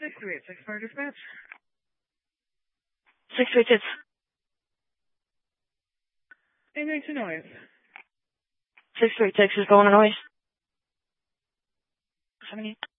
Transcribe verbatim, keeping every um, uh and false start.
six three eight six, fire dispatch. six three eight six. It makes a noise. six three eight six is going a noise. seventy.